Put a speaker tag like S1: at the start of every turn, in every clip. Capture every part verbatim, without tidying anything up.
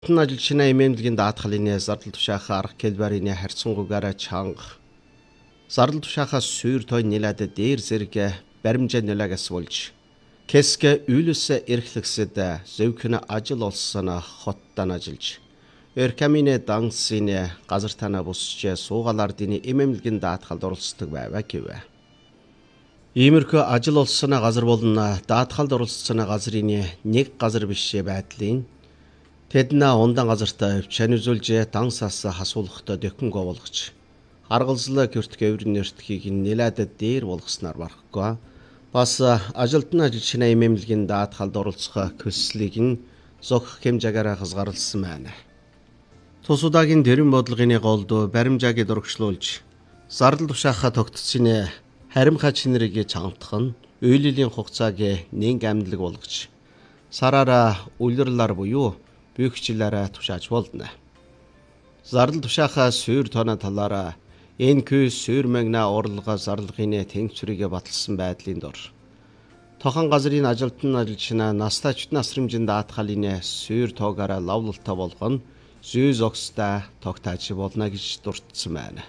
S1: Тэн ажилчны эмээмлэгийн даатгалын зардал тушаахаа арга хэлбэрийн харьцангуйгаараа чанга. Зардал тушаахаас сүйр той нэлээд дээр зэрэг баримжаа нөлөөгс болж. Кэсгэ үйлүсэ эрхлэгсэд зөвхөн ажил олсон хоттан ажиллаж. Эркамине дансины газар танаа бусч суугалаардын эмээмлэгийн даатгалд оролцдог байваа гэвэ. Иймэрхүү ажил олсон газар болон даатгалд оролцсон газрын нэг газар биш байдлын тэднээ ундан газартаа чань үзүүлж дансаас хасуулгахдаа дэхэн говолгоч. Харгалзлаа гэртг өврийн нэртгийг нэлээд дээр болгосноор барахгүй. Бас ажилтны ажилчны эмээмлэгийн даатгалд оролцох көслийг нь зогх хэмжээгээр хязгаарласан байна. Тус удаагийн дэрэн бодлогын голд баримжааг дурагшлуулж зардал тушаахаа тогтцсны харимхаа чинэрийг чангатах нь үйллийн хугацааг нэг амдлаг болгож сараараа үлрэрлэр буюу бүйгчлээрээ тушааж болно. Зардал тушаахаа сүйр тоноо талаараа эн кью сүйр магна орлого зарлагын тэнцвэрийг баталсан байдлын дор. Тохон газрын ажилтны ажилчнаа настайч насрамжинд даатгалын сүйр тоогаараа лавлалтаа болгоно зүй зогстой тогтааж болно гэж дурдсан байна.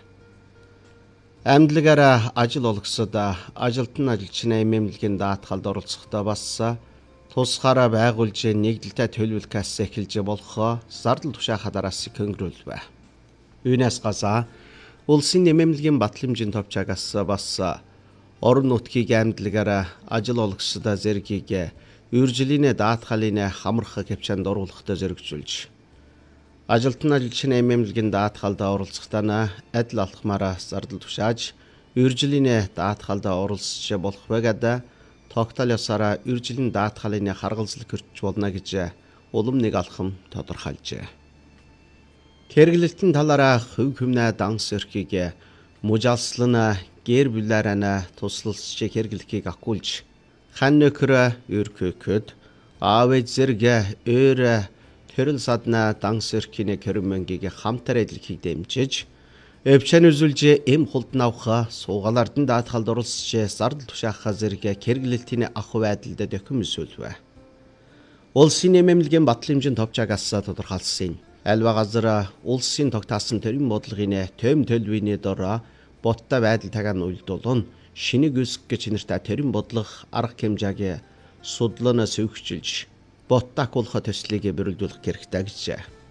S1: Амьдлагаараа ажил олгосод ажилтны ажилчны эмээмлэгийн даатгалд оролцохдоо бас тусгаараа байгуулж нэгдэлтэй төлөвлөхөөс эхэлж болох зардал тушаахаа дараас хөнгөрүүлвэ. Үүнээс газаа улсын эмээмлэгийн батламжийн товчаагаас бас орон нутгийн амьдлагаараа ажил олгосод зэргийг үржилийн даатгалын хамрах хэмжээнд оруулахад зэрэгжүүлж ажилтны ажилчны эмээмлэгийн даатгалд оролцохдоо адил алхмаараа зардал тушааж үржилийн даатгалд оролцож болох байгаад тогтоол ёсоор үржилийн даатгалын харгалзал гэрч болно гэж улам нэг алхам тодорхойлжээ. Хэрэглэлтийн талаараа хөв хөмнө данс өрхийг мужаалслан гэр бүлээрээ туслалж хэрэглэхийг акуулж хан нөхөр өрхөköd аав зэрэг өөр тэрэл садна данс өрхийн кэрмэнгийг хамтар эдлэхийг дэмжиж өвчн үзүүлж эм хулд навха суугалаардын даатгалд оролцож зардал тушаахаа зэрэг хэрэглэлтийн ах байдалд дөхөм өсвөлвэ. Улсын эмээмлэгийн батламжийн товчаагаас тодорхойлсон альва газар улсын тогтаасан төрийн бодлогын төм төлөвийн дор боттой байдал тагаан үйлдүүлэн шинийг үсгэх гэж нэртэй төрийн бодлого арга хэмжээг судлаанаас өгчилж боттак болох төслийг бэрэлдүүлэх хэрэгтэй гэж